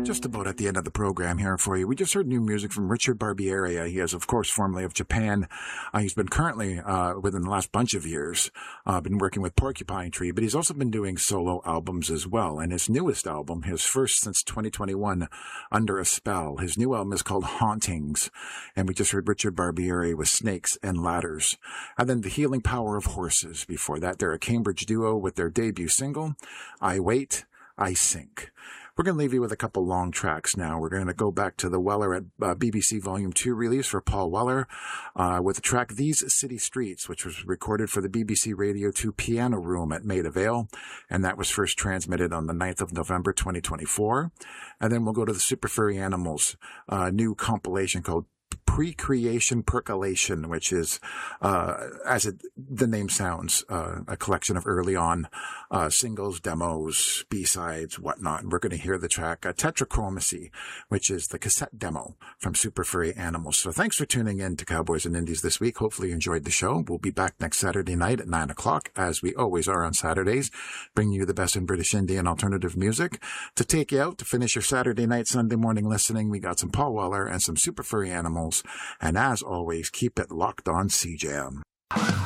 Just about at the end of the program here for you. We just heard new music from Richard Barbieri. He is, of course, formerly of Japan. He's been currently, within the last bunch of years, been working with Porcupine Tree, but he's also been doing solo albums as well. And his newest album, his first since 2021, Under a Spell, his new album is called Hauntings. And we just heard Richard Barbieri with Snakes and Ladders. And then The Healing Power of Horses. Before that, they're a Cambridge duo with their debut single, I Wait, I Sink. We're going to leave you with a couple long tracks now. We're going to go back to the Weller at BBC Volume 2 release for Paul Weller with the track These City Streets, which was recorded for the BBC Radio 2 Piano Room at Maida Vale, and that was first transmitted on the 9th of November 2024. And then we'll go to the Super Furry Animals new compilation called Pre-Creation Percolation, which is, the name sounds, a collection of early on singles, demos, B-sides, whatnot. And we're going to hear the track Tetrachromacy, which is the cassette demo from Super Furry Animals. So thanks for tuning in to Cowboys and Indies this week. Hopefully you enjoyed the show. We'll be back next Saturday night at 9 o'clock, as we always are on Saturdays, bringing you the best in British Indian alternative music. To take you out to finish your Saturday night, Sunday morning listening, we got some Paul Weller and some Super Furry Animals. And as always, keep it locked on CJAM.